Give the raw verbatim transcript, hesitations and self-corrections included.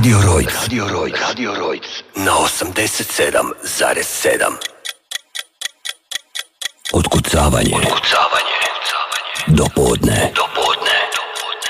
Radio Rojc. Radio Rojc. Radio Rojc. Na osamdeset sedam zarez sedam. Otkucavanje. Otkucavanje. Do podne. Do